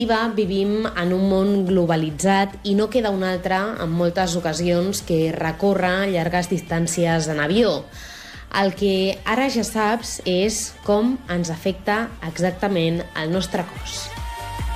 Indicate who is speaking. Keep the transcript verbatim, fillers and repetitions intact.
Speaker 1: Vivim en un món globalitzat i no queda un altre en moltes ocasions que recórrer llargues distàncies en avió. El que ara ja saps és com ens afecta exactament el nostre cos.